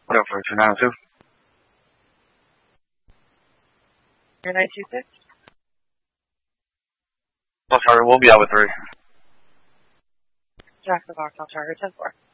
Go for 2902. Your 926? Well, sorry, we'll be out with 3. Jackson Box, I'll charge her 10-4.